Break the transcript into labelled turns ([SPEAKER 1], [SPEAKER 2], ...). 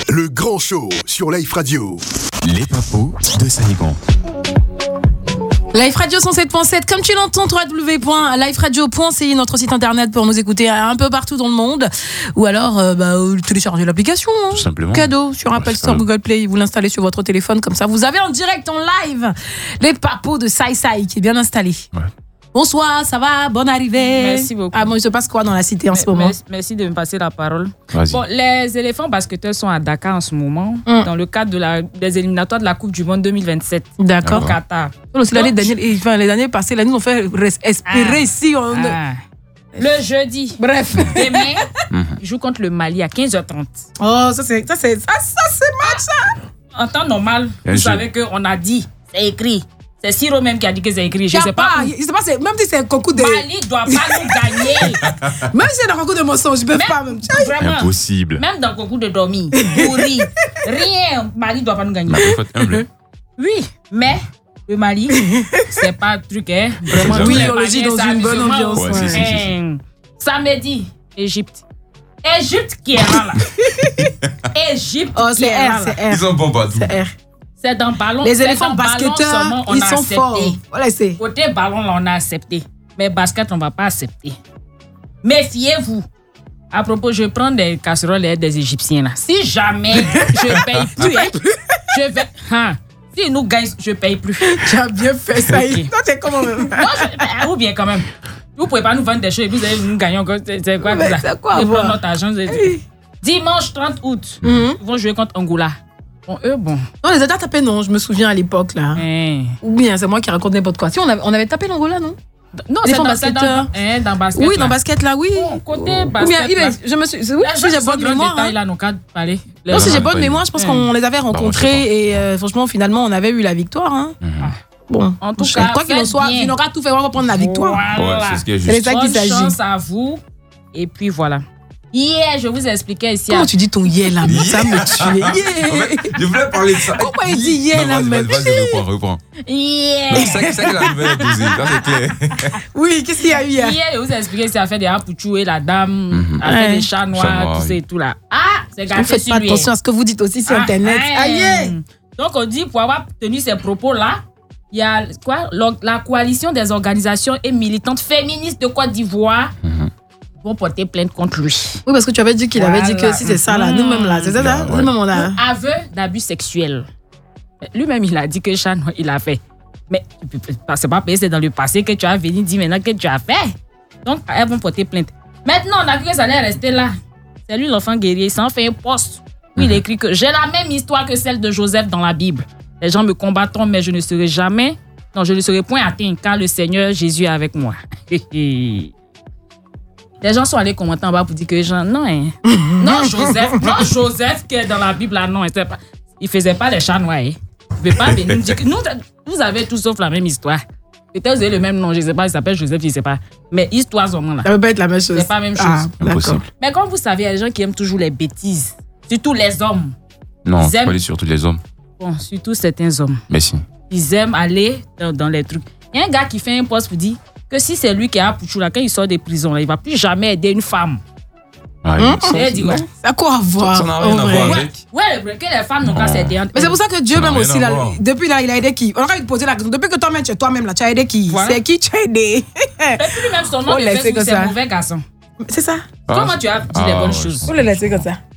[SPEAKER 1] Le grand show sur Life Radio.
[SPEAKER 2] Les papos de Saigon.
[SPEAKER 3] Life Radio 107.7, comme tu l'entends, www.liferadio.ci, notre site internet pour nous écouter un peu partout dans le monde. Ou alors, télécharger l'application.
[SPEAKER 2] Tout simplement.
[SPEAKER 3] Cadeau sur Apple Store, Google Play. Vous l'installez sur votre téléphone, comme ça vous avez en direct, en live, les papos de Sai qui est bien installé.
[SPEAKER 2] Ouais.
[SPEAKER 3] Bonsoir, ça va? Bonne arrivée.
[SPEAKER 4] Merci beaucoup.
[SPEAKER 3] Ah bon, il se passe quoi dans la cité en ce moment?
[SPEAKER 4] Merci de me passer la parole.
[SPEAKER 2] Vas-y.
[SPEAKER 4] Bon, les éléphants basketteurs sont à Dakar en ce moment, dans le cadre des éliminatoires de la Coupe du Monde 2027.
[SPEAKER 3] D'accord.
[SPEAKER 4] Au Qatar.
[SPEAKER 3] C'est l'année dernière, les années passées, l'année nous ont fait espérer ici.
[SPEAKER 4] Le jeudi.
[SPEAKER 3] Bref.
[SPEAKER 4] Demain, ils jouent contre le Mali à 15h30.
[SPEAKER 3] Oh, ça c'est match ça.
[SPEAKER 4] En temps normal, vous savez qu'on a dit, c'est écrit. C'est Siro même qui a dit que c'est écrit. Je sais pas.
[SPEAKER 3] Même si c'est un concours de.
[SPEAKER 4] Mali doit pas nous gagner.
[SPEAKER 3] Même si c'est un concours de mensonges, je peux pas même.
[SPEAKER 4] Vraiment.
[SPEAKER 2] Impossible.
[SPEAKER 4] Même dans le concours de dormir, pourri, rien. Mali doit pas nous gagner.
[SPEAKER 2] Il faut être humble.
[SPEAKER 4] Oui, mais le Mali, c'est pas un truc, hein. Vraiment,
[SPEAKER 2] Oui,
[SPEAKER 3] on le dit dans une bonne ambiance.
[SPEAKER 2] Ouais, si.
[SPEAKER 4] Samedi, Égypte. Égypte qui est là. Égypte
[SPEAKER 3] Oh,
[SPEAKER 4] qui
[SPEAKER 3] c'est
[SPEAKER 4] est
[SPEAKER 3] R,
[SPEAKER 4] là.
[SPEAKER 3] c'est R.
[SPEAKER 2] Ils sont bons partout.
[SPEAKER 3] C'est R.
[SPEAKER 4] C'est dans ballon.
[SPEAKER 3] Les
[SPEAKER 4] c'est
[SPEAKER 3] éléphants
[SPEAKER 4] dans ballon
[SPEAKER 3] basketteurs,
[SPEAKER 4] seulement, on
[SPEAKER 3] ils
[SPEAKER 4] a
[SPEAKER 3] sont
[SPEAKER 4] accepté.
[SPEAKER 3] forts. Voilà, c'est.
[SPEAKER 4] Côté ballon, là, on a accepté. Mais basket, on va pas accepter. Méfiez-vous. À propos, je prends des casseroles des Égyptiens là. Si jamais je paye plus, je vais. Si nous gagnent, je paye plus.
[SPEAKER 3] Tu as bien fait ça.
[SPEAKER 4] Ok.
[SPEAKER 3] Toi, t'es comment même?
[SPEAKER 4] Ou bien quand même. Vous pouvez pas nous vendre des choses et vous allez nous gagner encore. C'est quoi
[SPEAKER 3] Mais
[SPEAKER 4] ça?
[SPEAKER 3] c'est quoi,
[SPEAKER 4] Ils
[SPEAKER 3] voir?
[SPEAKER 4] prennent notre argent. Dimanche 30 août, ils vont jouer contre Angola. Bon, bon.
[SPEAKER 3] Non, les États tapés, non, je me souviens à l'époque là. Ou bien c'est moi qui raconte n'importe quoi. Si on avait tapé l'Angola, non?
[SPEAKER 4] Non,
[SPEAKER 3] Éléphants basketteurs.
[SPEAKER 4] Dans basket.
[SPEAKER 3] Oui,
[SPEAKER 4] là.
[SPEAKER 3] dans basket là, oui.
[SPEAKER 4] Bon, côté
[SPEAKER 3] Ou
[SPEAKER 4] basket.
[SPEAKER 3] bien,
[SPEAKER 4] là.
[SPEAKER 3] je me suis. Oui, si j'ai bonne mémoire.
[SPEAKER 4] Détail, là, nos cadres, allez.
[SPEAKER 3] Non, si j'ai
[SPEAKER 2] pas
[SPEAKER 3] bonne
[SPEAKER 2] eu.
[SPEAKER 3] mémoire, je pense qu'on les avait rencontrés et franchement, finalement, on avait eu la victoire. Hein. Bon,
[SPEAKER 4] En tout cas,
[SPEAKER 3] quoi qu'il en
[SPEAKER 4] faites
[SPEAKER 3] soit,
[SPEAKER 4] bien.
[SPEAKER 3] il aura tout fait, on va prendre la victoire.
[SPEAKER 4] Voilà.
[SPEAKER 2] Ouais, c'est ce qui est
[SPEAKER 3] C'est
[SPEAKER 2] juste.
[SPEAKER 3] ça qu'il
[SPEAKER 4] Bonne
[SPEAKER 3] s'agit.
[SPEAKER 4] chance à vous. Et puis voilà. Hier, je vous expliquais ici.
[SPEAKER 3] Comment tu dis ton yeah là? Ça me tue. Yeah.
[SPEAKER 2] Je voulais parler de ça.
[SPEAKER 3] Comment il dit yeah là même?
[SPEAKER 2] Vas-y, reprends.
[SPEAKER 4] Hier.
[SPEAKER 2] C'est ça que la nouvelle est posée. Ça, c'est clair.
[SPEAKER 3] Oui, qu'est-ce qu'il y a eu hier?
[SPEAKER 4] Hier, je vous expliquais ici à faire des apouchous et la dame, à faire des chats noirs, tout ça et tout là.
[SPEAKER 3] Vous
[SPEAKER 4] C'est gâté
[SPEAKER 3] faites
[SPEAKER 4] sur
[SPEAKER 3] pas
[SPEAKER 4] lui.
[SPEAKER 3] attention à ce que vous dites aussi sur Internet. Aïe!
[SPEAKER 4] Donc, on dit, pour avoir tenu ces propos-là, il y a quoi? La coalition des organisations et militantes féministes de Côte d'Ivoire vont porter plainte contre lui.
[SPEAKER 3] Oui, parce que tu avais dit qu'il avait dit que
[SPEAKER 4] Voilà.
[SPEAKER 3] si c'est ça là, nous-mêmes là, c'est ça là?
[SPEAKER 2] Ouais.
[SPEAKER 3] Nous-mêmes on a.
[SPEAKER 4] Aveu d'abus sexuel. Lui-même, il a dit que Chan, il a fait. Mais c'est pas payé, c'est dans le passé que tu as venu dire maintenant que tu as fait. Donc, elles vont porter plainte. Maintenant, on a cru que ça allait rester là. C'est lui l'enfant guerrier, il s'en fait un poste où il écrit que j'ai la même histoire que celle de Joseph dans la Bible. Les gens me combattront, mais je ne serai point atteint car le Seigneur Jésus est avec moi. Les gens sont allés commenter en bas pour dire que Jean, non, Joseph qui est dans la Bible là, non, il faisait pas les chats noirs. Hein. Vous ne pouvez pas venir nous dire que vous avez tous sauf la même histoire. Peut-être vous avez le même nom, je ne sais pas, il s'appelle Joseph, je ne sais pas. Mais histoire seulement là.
[SPEAKER 3] Ça peut pas être la même chose.
[SPEAKER 4] C'est pas la même chose.
[SPEAKER 2] Impossible.
[SPEAKER 4] Mais comme vous savez, il y a des gens qui aiment toujours les bêtises. Surtout les hommes.
[SPEAKER 2] Non,
[SPEAKER 4] Ils
[SPEAKER 2] faut
[SPEAKER 4] aiment-
[SPEAKER 2] aller sur tous les hommes.
[SPEAKER 4] Bon, surtout certains hommes.
[SPEAKER 2] Merci.
[SPEAKER 4] Ils aiment aller dans les trucs. Il y a un gars qui fait un post pour dire que si c'est lui qui a Pouchou là, quand il sort des prisons, là, il ne va plus jamais aider une femme. Il dit ouais.
[SPEAKER 3] À quoi avoir?
[SPEAKER 2] Ça n'a rien à voir avec.
[SPEAKER 4] Ouais, que les femmes n'ont qu'à s'aider.
[SPEAKER 3] Mais c'est pour ça que Dieu
[SPEAKER 2] Ça n'a
[SPEAKER 3] même
[SPEAKER 2] rien
[SPEAKER 3] aussi,
[SPEAKER 2] à
[SPEAKER 3] là,
[SPEAKER 2] voir.
[SPEAKER 3] depuis là, il a aidé qui? On va lui poser la question. Depuis que toi-même, tu es toi-même là, tu as aidé qui?
[SPEAKER 4] Voilà.
[SPEAKER 3] C'est qui tu as aidé?
[SPEAKER 4] Et puis même son nom
[SPEAKER 3] Faut
[SPEAKER 4] de
[SPEAKER 3] laisser
[SPEAKER 4] Facebook,
[SPEAKER 3] comme
[SPEAKER 4] c'est
[SPEAKER 3] ça.
[SPEAKER 4] mauvais garçon.
[SPEAKER 3] C'est ça.
[SPEAKER 4] Comment tu as dit les bonnes choses?
[SPEAKER 3] Faut le laisser comme ça.